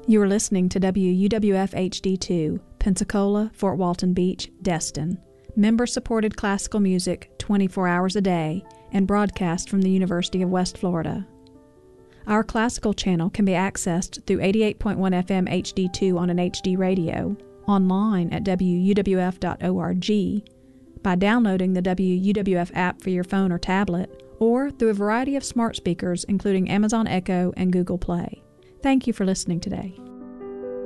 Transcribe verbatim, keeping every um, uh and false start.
You are listening to W U W F H D two, Pensacola, Fort Walton Beach, Destin. Member-supported classical music twenty-four hours a day and broadcast from the University of West Florida. Our classical channel can be accessed through eighty-eight point one F M H D two on an H D radio, online at W U W F dot org, by downloading the W U W F app for your phone or tablet, or through a variety of smart speakers including Amazon Echo and Google Play. Thank you for listening today.